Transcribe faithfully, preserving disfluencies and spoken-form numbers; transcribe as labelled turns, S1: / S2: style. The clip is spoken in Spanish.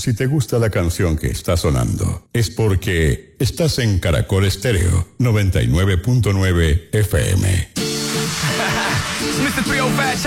S1: Si te gusta la canción que está sonando, es porque estás en Caracol Estéreo noventa y nueve punto nueve F M.
S2: mister three oh five,